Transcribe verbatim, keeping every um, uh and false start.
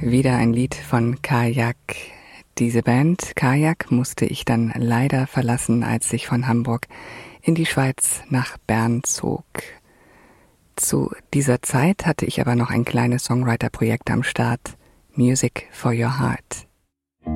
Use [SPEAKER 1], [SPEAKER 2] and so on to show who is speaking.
[SPEAKER 1] Wieder ein Lied von Kajak. Diese Band Kajak musste ich dann leider verlassen, als ich von Hamburg in die Schweiz nach Bern zog. Zu dieser Zeit hatte ich aber noch ein kleines Songwriter-Projekt am Start, Music for Your Heart.